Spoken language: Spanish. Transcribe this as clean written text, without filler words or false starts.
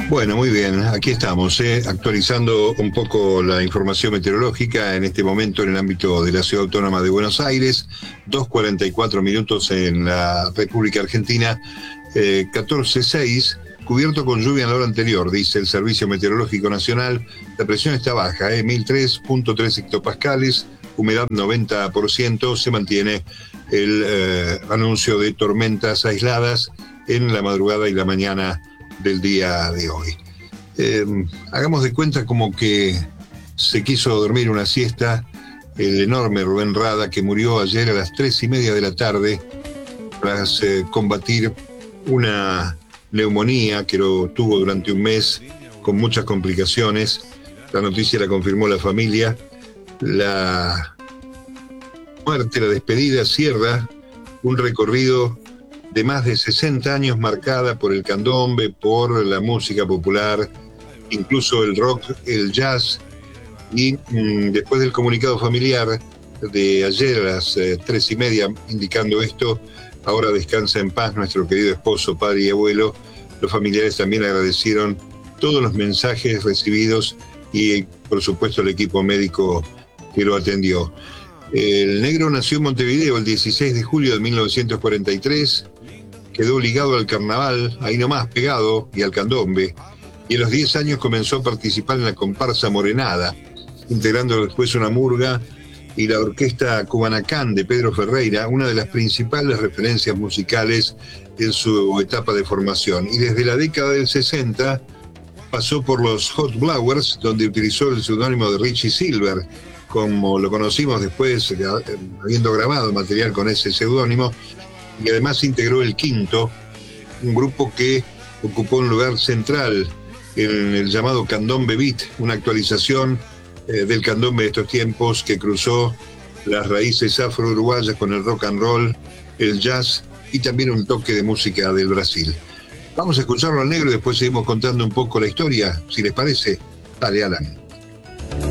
Bueno, muy bien, aquí estamos, actualizando un poco la información meteorológica en este momento en el ámbito de la Ciudad Autónoma de Buenos Aires, 2:44 en la República Argentina, 14:06, cubierto con lluvia en la hora anterior, dice el Servicio Meteorológico Nacional. La presión está baja, 1003.3 hectopascales, humedad 90%, se mantiene el anuncio de tormentas aisladas en la madrugada y la mañana del día de hoy. Hagamos de cuenta como que se quiso dormir una siesta el enorme Rubén Rada, que murió ayer a las 3:30 de la tarde tras combatir una neumonía que lo tuvo durante un mes con muchas complicaciones. La noticia la confirmó la familia. La muerte, la despedida, cierra un recorrido de más de 60 años marcada por el candombe, por la música popular, incluso el rock, el jazz. Y después del comunicado familiar de ayer a las 3:30 indicando esto, ahora descansa en paz nuestro querido esposo, padre y abuelo. Los familiares también agradecieron todos los mensajes recibidos y, por supuesto, el equipo médico que lo atendió. El negro nació en Montevideo el 16 de julio de 1943, quedó ligado al carnaval, ahí nomás pegado, y al candombe, y a los 10 años comenzó a participar en la comparsa Morenada, integrando después una murga y la orquesta Cubanacán de Pedro Ferreira, una de las principales referencias musicales en su etapa de formación. Y desde la década del 60 pasó por los Hot Blowers, donde utilizó el seudónimo de Richie Silver, como lo conocimos después, habiendo grabado material con ese seudónimo, y además integró el Quinto, un grupo que ocupó un lugar central en el llamado Candombe Beat, una actualización del candombe de estos tiempos que cruzó las raíces afro-uruguayas con el rock and roll, el jazz y también un toque de música del Brasil. Vamos a escucharlo al negro y después seguimos contando un poco la historia, si les parece. Dale, Alan.